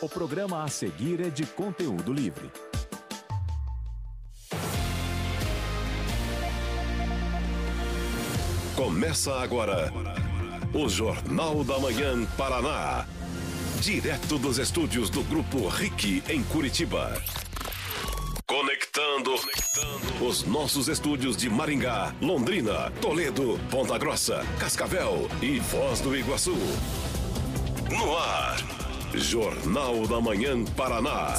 O programa a seguir é de conteúdo livre. Começa agora o Jornal da Manhã Paraná. Direto dos estúdios do Grupo RIC em Curitiba. Conectando os nossos estúdios de Maringá, Londrina, Toledo, Ponta Grossa, Cascavel e Foz do Iguaçu. No ar, Jornal da Manhã Paraná.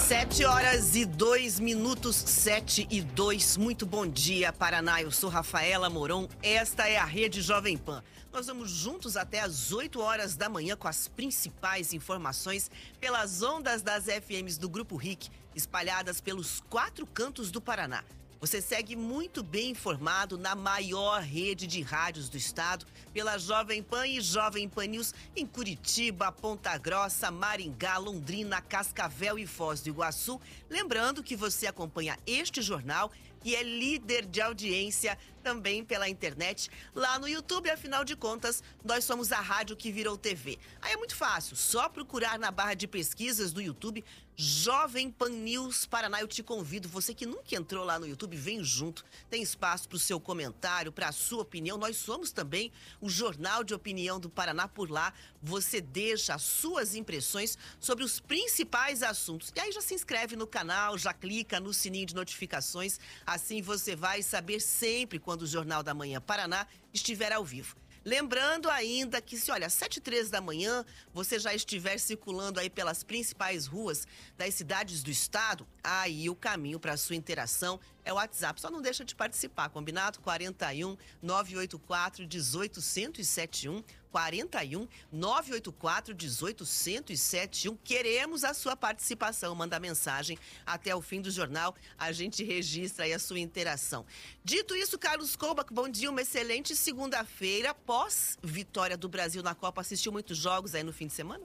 7h02, 7h02. Muito bom dia, Paraná. Eu sou Rafaela Moron. Esta é a Rede Jovem Pan. Nós vamos juntos até às 8 horas da manhã com as principais informações pelas ondas das FMs do Grupo RIC, espalhadas pelos 4 cantos do Paraná. Você segue muito bem informado na maior rede de rádios do estado, pela Jovem Pan e Jovem Pan News em Curitiba, Ponta Grossa, Maringá, Londrina, Cascavel e Foz do Iguaçu. Lembrando que você acompanha este jornal e é líder de audiência também pela internet, lá no YouTube. Afinal de contas, nós somos a rádio que virou TV. Aí é muito fácil, só procurar na barra de pesquisas do YouTube Jovem Pan News Paraná. Eu te convido, você que nunca entrou lá no YouTube, vem junto. Tem espaço para o seu comentário, para a sua opinião. Nós somos também o Jornal de Opinião do Paraná. Por lá, você deixa as suas impressões sobre os principais assuntos. E aí já se inscreve no canal, já clica no sininho de notificações. Assim você vai saber sempre quando o Jornal da Manhã Paraná estiver ao vivo. Lembrando ainda que se, olha, às 7h03 da manhã, você já estiver circulando aí pelas principais ruas das cidades do estado, aí o caminho para a sua interação é o WhatsApp. Só não deixa de participar, combinado? 41 984 18 1071. 41 984 18 1071. Queremos a sua participação. Manda mensagem até o fim do jornal. A gente registra aí a sua interação. Dito isso, Carlos Koubach, bom dia. Uma excelente segunda-feira. Pós vitória do Brasil na Copa, assistiu muitos jogos aí no fim de semana?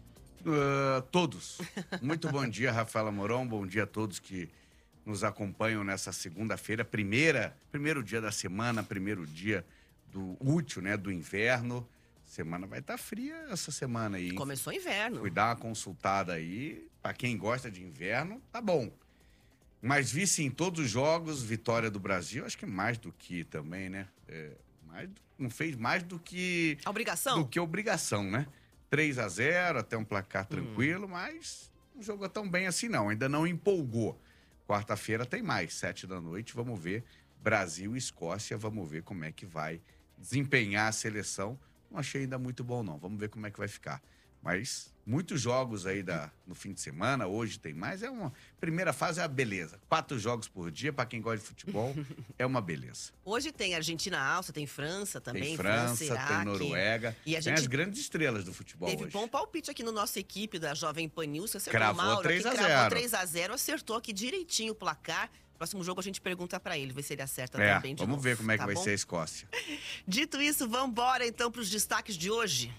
Todos. Muito bom dia, Rafaela Moron. Bom dia a todos que nos acompanham nessa segunda-feira. Primeiro dia da semana, primeiro dia do útil, né, do inverno. Semana vai estar fria essa semana aí. Começou inverno. Fui dar uma consultada aí. Pra quem gosta de inverno, tá bom. Mas vi sim todos os jogos, vitória do Brasil. Acho que mais do que também, né? Não fez mais do que... Obrigação? Do que obrigação, né? 3-0, até um placar tranquilo, mas não jogou tão bem assim não. Ainda não empolgou. Quarta-feira tem mais, 7h, vamos ver. Brasil e Escócia, vamos ver como é que vai desempenhar a seleção. Não achei ainda muito bom, não. Vamos ver como é que vai ficar. Mas muitos jogos aí no fim de semana, hoje tem mais. Primeira fase é a beleza. 4 jogos por dia, para quem gosta de futebol, é uma beleza. Hoje tem Argentina, Áustria, tem França também. Tem França, tem Noruega. E a gente tem as grandes estrelas do futebol teve hoje. Bom palpite aqui no nossa equipe da Jovem Pan News. Você cravou Mauro, 3-0. Cravou 3-0, acertou aqui direitinho o placar. Próximo jogo a gente pergunta pra ele, ver se ele acerta também de novo. Vamos ver como é que vai ser a Escócia. Dito isso, vamos embora então para os destaques de hoje.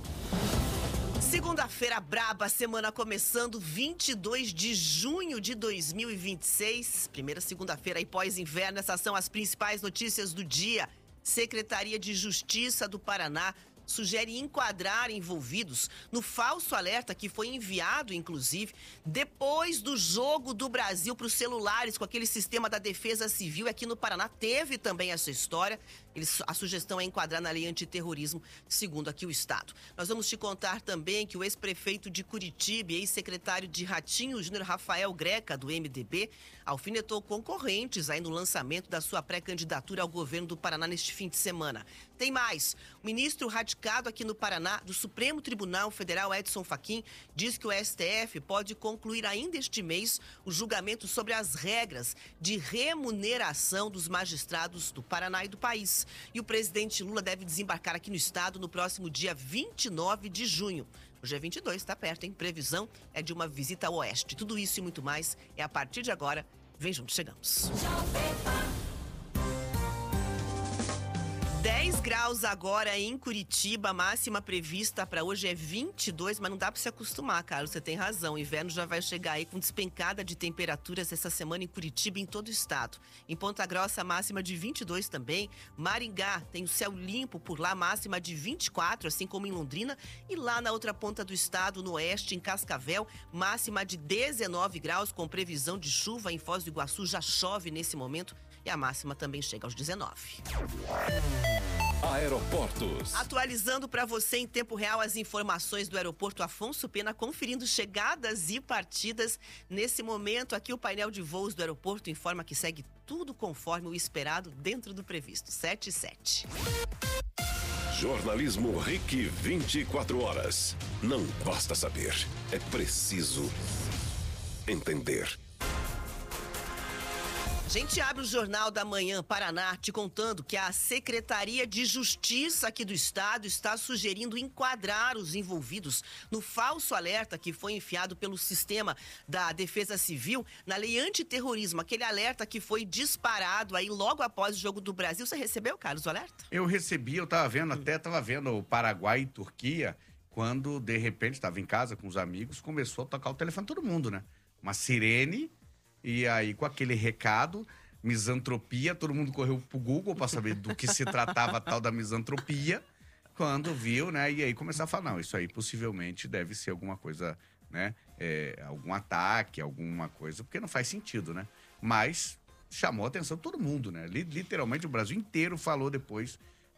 Segunda-feira braba, semana começando, 22 de junho de 2026. Primeira segunda-feira aí pós-inverno, essas são as principais notícias do dia. Secretaria de Justiça do Paraná sugere enquadrar envolvidos no falso alerta que foi enviado, inclusive, depois do jogo do Brasil para os celulares com aquele sistema da Defesa Civil. Aqui no Paraná teve também essa história. A sugestão é enquadrar na lei antiterrorismo, segundo aqui o Estado. Nós vamos te contar também que o ex-prefeito de Curitiba e ex-secretário de Ratinho Júnior, Rafael Greca, do MDB, alfinetou concorrentes aí no lançamento da sua pré-candidatura ao governo do Paraná neste fim de semana. Tem mais. O ministro radicado aqui no Paraná do Supremo Tribunal Federal, Edson Fachin, diz que o STF pode concluir ainda este mês o julgamento sobre as regras de remuneração dos magistrados do Paraná e do país. E o presidente Lula deve desembarcar aqui no estado no próximo dia 29 de junho. Hoje é 22, está perto, hein? Previsão é de uma visita ao Oeste. Tudo isso e muito mais é a partir de agora. Vem junto, chegamos. 6 graus agora em Curitiba, a máxima prevista para hoje é 22, mas não dá para se acostumar, Carlos, você tem razão. O inverno já vai chegar aí com despencada de temperaturas essa semana em Curitiba e em todo o estado. Em Ponta Grossa, máxima de 22 também. Maringá tem o céu limpo por lá, máxima de 24, assim como em Londrina. E lá na outra ponta do estado, no oeste, em Cascavel, máxima de 19 graus, com previsão de chuva. Em Foz do Iguaçu já chove nesse momento e a máxima também chega aos 19. Aeroportos. Atualizando para você em tempo real as informações do aeroporto Afonso Pena, conferindo chegadas e partidas. Nesse momento, aqui o painel de voos do aeroporto informa que segue tudo conforme o esperado dentro do previsto. 7 e 7. Jornalismo RIC 24 horas. Não basta saber, é preciso entender. A gente abre o Jornal da Manhã Paraná te contando que a Secretaria de Justiça aqui do estado está sugerindo enquadrar os envolvidos no falso alerta que foi enfiado pelo sistema da Defesa Civil na lei antiterrorismo, aquele alerta que foi disparado aí logo após o Jogo do Brasil. Você recebeu, Carlos, o alerta? Eu recebi, eu estava vendo o Paraguai e Turquia, quando de repente estava em casa com os amigos, começou a tocar o telefone todo mundo, né? Uma sirene. E aí, com aquele recado, misantropia, todo mundo correu pro Google para saber do que se tratava a tal da misantropia, quando viu, né? E aí começar a falar, não, isso aí possivelmente deve ser alguma coisa, né? Algum ataque, alguma coisa, porque não faz sentido, né? Mas chamou a atenção de todo mundo, né? Literalmente o Brasil inteiro falou depois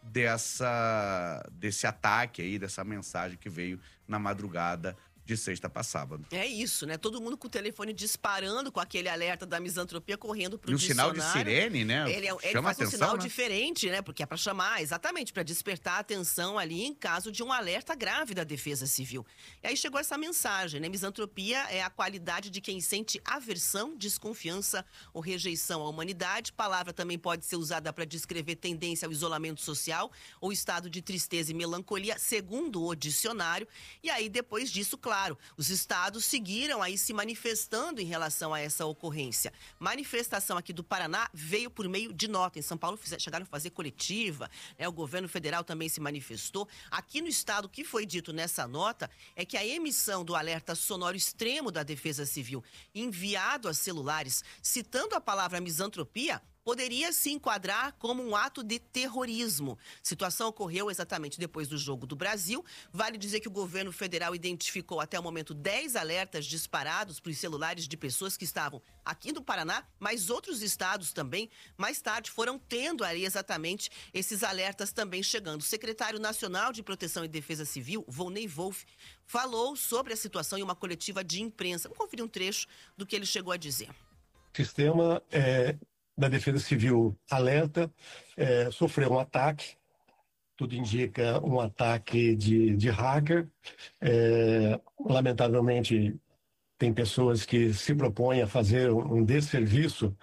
desse ataque aí, dessa mensagem que veio na madrugada de sexta para sábado. É isso, né? Todo mundo com o telefone disparando com aquele alerta da misantropia, correndo pro dicionário. E o sinal de sirene, né? Ele Chama faz atenção, um sinal né? diferente, né? Porque é para chamar, exatamente, para despertar a atenção ali em caso de um alerta grave da Defesa Civil. E aí chegou essa mensagem, né? Misantropia é a qualidade de quem sente aversão, desconfiança ou rejeição à humanidade. Palavra também pode ser usada para descrever tendência ao isolamento social ou estado de tristeza e melancolia, segundo o dicionário. E aí, depois disso, claro, os estados seguiram aí se manifestando em relação a essa ocorrência. Manifestação aqui do Paraná veio por meio de nota. Em São Paulo chegaram a fazer coletiva, né? O governo federal também se manifestou. Aqui no estado, o que foi dito nessa nota é que a emissão do alerta sonoro extremo da Defesa Civil, enviado a celulares, citando a palavra misantropia, poderia se enquadrar como um ato de terrorismo. A situação ocorreu exatamente depois do Jogo do Brasil. Vale dizer que o governo federal identificou até o momento 10 alertas disparados para os celulares de pessoas que estavam aqui no Paraná, mas outros estados também, mais tarde, foram tendo ali exatamente esses alertas também chegando. O secretário nacional de Proteção e Defesa Civil, Volney Wolff, falou sobre a situação em uma coletiva de imprensa. Vamos conferir um trecho do que ele chegou a dizer. O sistema da Defesa Civil alerta, sofreu um ataque, tudo indica um ataque de hacker. Lamentavelmente, tem pessoas que se propõem a fazer um desserviço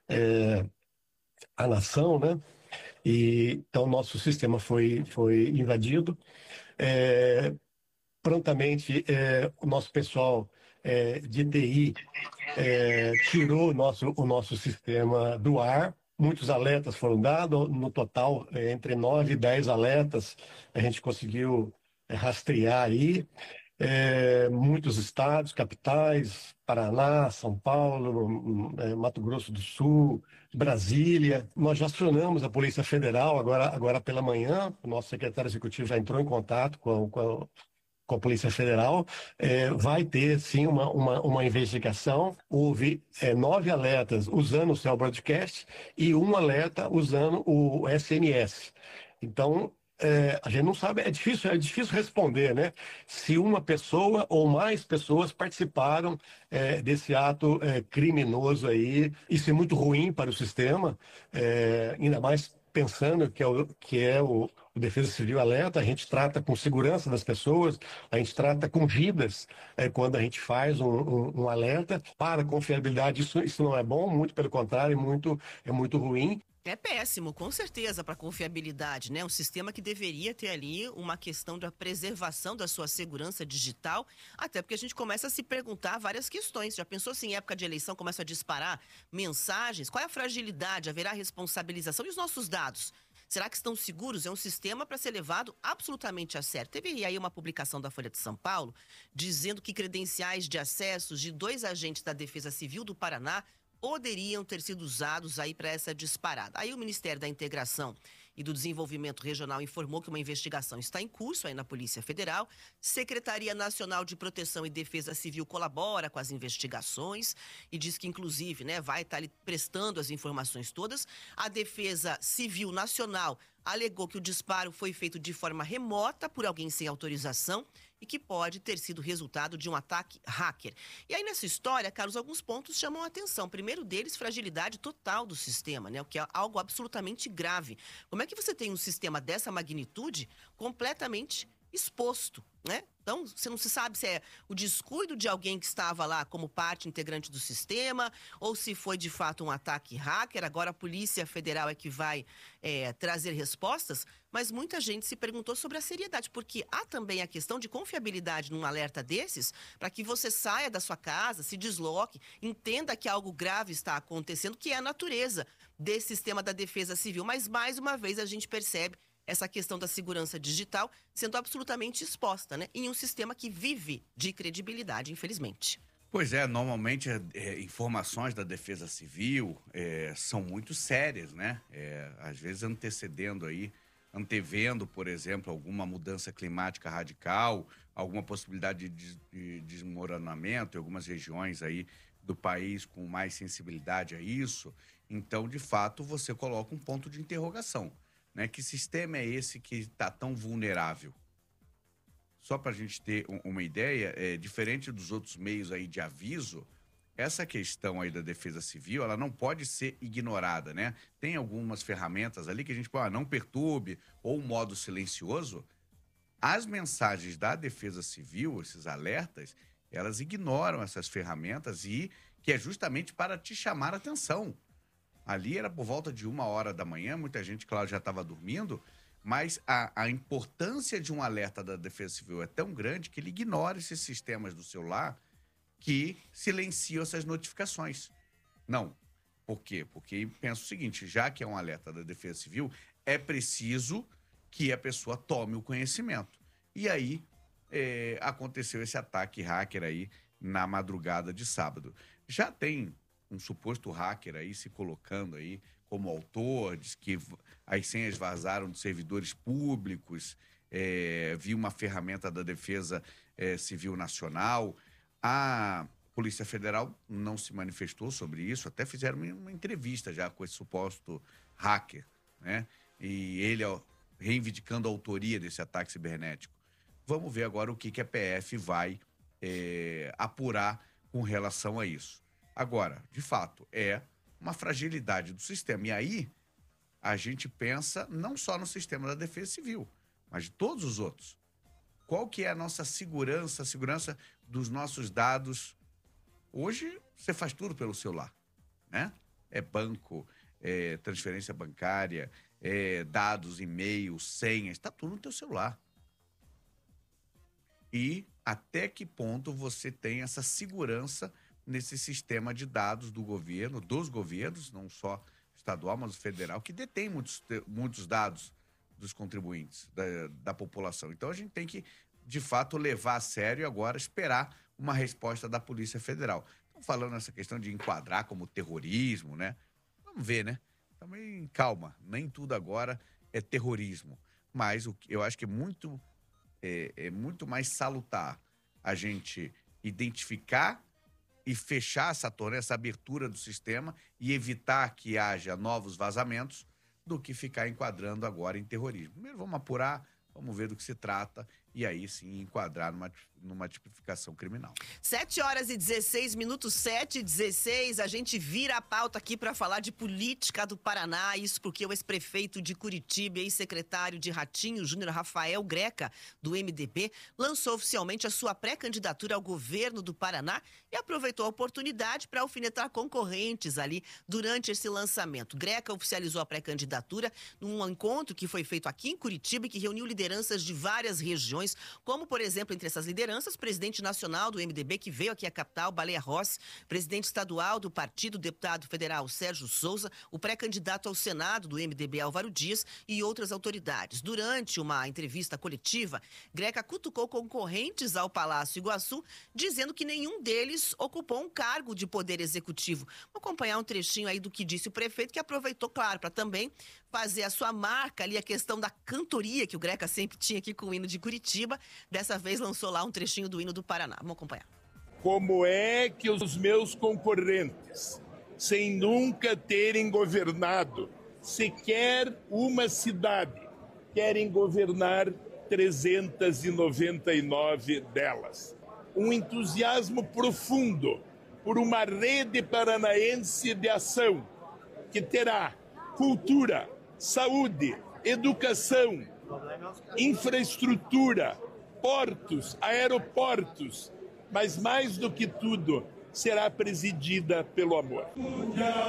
à nação, né? E, então, nosso sistema foi invadido. Prontamente, o nosso pessoal de TI tirou o nosso sistema do ar. Muitos alertas foram dados, no total, entre 9 e 10 alertas a gente conseguiu rastrear aí. Muitos estados, capitais, Paraná, São Paulo, Mato Grosso do Sul, Brasília. Nós já acionamos a Polícia Federal agora pela manhã. O nosso secretário executivo já entrou em contato com a Polícia Federal. Vai ter, sim, uma investigação. Houve 9 alertas usando o Cell Broadcast e um alerta usando o SMS. Então, a gente não sabe, é difícil responder, né? Se uma pessoa ou mais pessoas participaram desse ato criminoso aí. Isso é muito ruim para o sistema, ainda mais pensando que é o Defesa Civil alerta. A gente trata com segurança das pessoas, a gente trata com vidas quando a gente faz um alerta. Para a confiabilidade, isso não é bom, muito pelo contrário, é muito ruim. É péssimo, com certeza, para a confiabilidade, né? Um sistema que deveria ter ali uma questão da preservação da sua segurança digital, até porque a gente começa a se perguntar várias questões. Já pensou se em época de eleição começa a disparar mensagens? Qual é a fragilidade? Haverá responsabilização? E os nossos dados? Será que estão seguros? É um sistema para ser levado absolutamente a sério. Teve aí uma publicação da Folha de São Paulo dizendo que credenciais de acessos de 2 agentes da Defesa Civil do Paraná poderiam ter sido usados aí para essa disparada. Aí o Ministério da Integração e do Desenvolvimento Regional informou que uma investigação está em curso aí na Polícia Federal. Secretaria Nacional de Proteção e Defesa Civil colabora com as investigações e diz que, inclusive, né, vai estar ali prestando as informações todas. A Defesa Civil Nacional alegou que o disparo foi feito de forma remota por alguém sem autorização e que pode ter sido resultado de um ataque hacker. E aí nessa história, Carlos, alguns pontos chamam a atenção. Primeiro deles, fragilidade total do sistema, né? O que é algo absolutamente grave. Como é que você tem um sistema dessa magnitude completamente exposto, né? Então, você não se sabe se é o descuido de alguém que estava lá como parte integrante do sistema ou se foi de fato um ataque hacker. Agora a Polícia Federal é que vai trazer respostas, mas muita gente se perguntou sobre a seriedade, porque há também a questão de confiabilidade num alerta desses, para que você saia da sua casa, se desloque, entenda que algo grave está acontecendo, que é a natureza desse sistema da Defesa Civil. Mas, mais uma vez, a gente percebe essa questão da segurança digital sendo absolutamente exposta, né? Em um sistema que vive de credibilidade, infelizmente. Pois é, normalmente informações da Defesa Civil são muito sérias, né? Às vezes antevendo, por exemplo, alguma mudança climática radical, alguma possibilidade de desmoronamento em algumas regiões aí do país com mais sensibilidade a isso. Então, de fato, você coloca um ponto de interrogação. Né? Que sistema é esse que está tão vulnerável? Só para a gente ter uma ideia, diferente dos outros meios aí de aviso, essa questão aí da Defesa Civil, ela não pode ser ignorada, né? Tem algumas ferramentas ali que a gente pode, não perturbe, ou modo silencioso. As mensagens da Defesa Civil, esses alertas, elas ignoram essas ferramentas e que é justamente para te chamar a atenção. Ali era por volta de 1h da manhã, muita gente, claro, já estava dormindo, mas a importância de um alerta da Defesa Civil é tão grande que ele ignora esses sistemas do celular que silenciam essas notificações. Não. Por quê? Porque pensa o seguinte, já que é um alerta da Defesa Civil, é preciso que a pessoa tome o conhecimento. E aí aconteceu esse ataque hacker aí na madrugada de sábado. Já tem um suposto hacker aí se colocando aí como autor, diz que as senhas vazaram de servidores públicos, vi uma ferramenta da Defesa Civil Nacional. A Polícia Federal não se manifestou sobre isso, até fizeram uma entrevista já com esse suposto hacker, né? E ele reivindicando a autoria desse ataque cibernético. Vamos ver agora o que a PF vai apurar com relação a isso. Agora, de fato, é uma fragilidade do sistema. E aí, a gente pensa não só no sistema da Defesa Civil, mas de todos os outros. Qual que é a nossa segurança, a segurança dos nossos dados? Hoje, você faz tudo pelo celular, né? É banco, transferência bancária, dados, e-mail, senhas, está tudo no teu celular. E até que ponto você tem essa segurança nesse sistema de dados do governo, dos governos, não só estadual, mas federal, que detém muitos dados dos contribuintes, da população. Então, a gente tem que, de fato, levar a sério e agora esperar uma resposta da Polícia Federal. Estão falando nessa questão de enquadrar como terrorismo, né? Vamos ver, né? Também, calma, nem tudo agora é terrorismo. Mas eu acho que é muito mais salutar a gente identificar e fechar essa abertura do sistema e evitar que haja novos vazamentos do que ficar enquadrando agora em terrorismo. Primeiro vamos apurar, vamos ver do que se trata e aí sim enquadrar numa tipificação criminal. 7h16, 7h16, a gente vira a pauta aqui para falar de política do Paraná, isso porque o ex-prefeito de Curitiba e ex-secretário de Ratinho, Júnior Rafael Greca, do MDB, lançou oficialmente a sua pré-candidatura ao governo do Paraná e aproveitou a oportunidade para alfinetar concorrentes ali durante esse lançamento. Greca oficializou a pré-candidatura num encontro que foi feito aqui em Curitiba e que reuniu lideranças de várias regiões informações, como, por exemplo, entre essas lideranças, presidente nacional do MDB, que veio aqui à capital, Baleia Rossi, presidente estadual do partido, deputado federal Sérgio Souza, o pré-candidato ao Senado do MDB, Álvaro Dias, e outras autoridades. Durante uma entrevista coletiva, Greca cutucou concorrentes ao Palácio Iguaçu, dizendo que nenhum deles ocupou um cargo de poder executivo. Vou acompanhar um trechinho aí do que disse o prefeito, que aproveitou, claro, para também fazer a sua marca ali, a questão da cantoria que o Greca sempre tinha aqui com o hino de Curitiba. Dessa vez lançou lá um trechinho do hino do Paraná. Vamos acompanhar. Como é que os meus concorrentes, sem nunca terem governado sequer uma cidade, querem governar 399 delas? Um entusiasmo profundo por uma rede paranaense de ação que terá cultura, saúde, educação, infraestrutura, portos, aeroportos, mas mais do que tudo, será presidida pelo amor.